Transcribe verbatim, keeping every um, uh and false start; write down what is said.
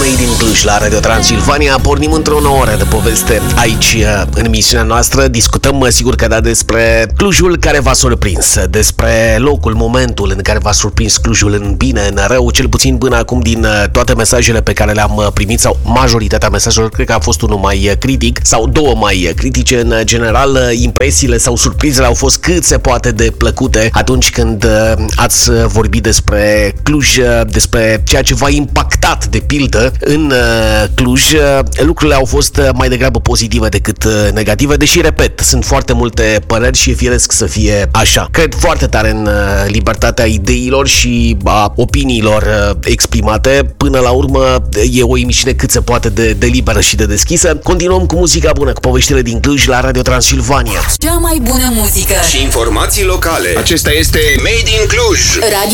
Made in Cluj la Radio Transilvania. Pornim într-o nouă oră de poveste aici în emisiunea noastră. Discutăm, sigur că da, despre Clujul care v-a surprins, despre locul, momentul în care v-a surprins Clujul în bine, în rău, cel puțin până acum din toate mesajele pe care le-am primit, sau majoritatea mesajelor, cred că a fost unul mai critic sau două mai critice. În general, impresiile sau surprizele au fost cât se poate de plăcute atunci când ați vorbit despre Cluj, despre ceea ce v-a impactat, de pildă, în Cluj. Lucrurile au fost mai degrabă pozitive decât negative, deși, repet, sunt foarte multe păreri și e firesc să fie așa. Cred foarte tare în libertatea ideilor și a opiniilor exprimate. Până la urmă, e o emisiune cât se poate de, de liberă și de deschisă. Continuăm cu muzica bună, cu poveștile din Cluj la Radio Transilvania. Cea mai bună muzică și informații locale. Acesta este Made in Cluj. Radio